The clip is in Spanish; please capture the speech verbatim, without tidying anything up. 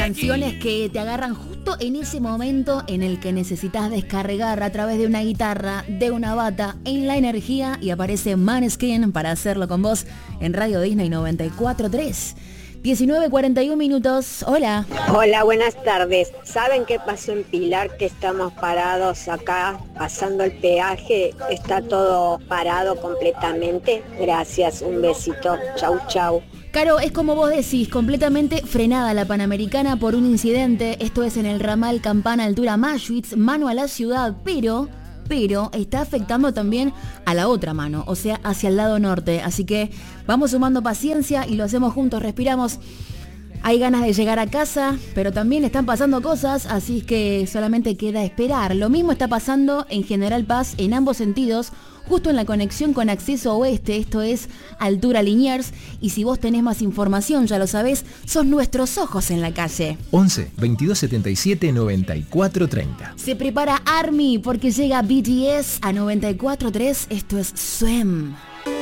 canciones que te agarran justo en ese momento en el que necesitas descargar a través de una guitarra, de una bata, en la energía, y aparece Måneskin para hacerlo con vos en Radio Disney noventa y cuatro punto tres. diecinueve cuarenta y uno minutos. Hola. Hola, buenas tardes. ¿Saben qué pasó en Pilar? Que estamos parados acá, pasando el peaje. Está todo parado completamente. Gracias, un besito. Chau, chau. Caro, es como vos decís, completamente frenada la Panamericana por un incidente. Esto es en el ramal Campana, altura Maschwitz, mano a la ciudad, pero... pero está afectando también a la otra mano, o sea, hacia el lado norte. Así que vamos sumando paciencia y lo hacemos juntos, respiramos. Hay ganas de llegar a casa, pero también están pasando cosas, así que solamente queda esperar. Lo mismo está pasando en General Paz en ambos sentidos, justo en la conexión con acceso oeste, esto es altura Liniers. Y si vos tenés más información, ya lo sabés, sos nuestros ojos en la calle. once, veintidós setenta y siete, noventa y cuatro treinta. Se prepara Army porque llega B T S a noventa y cuatro punto tres, esto es Swim.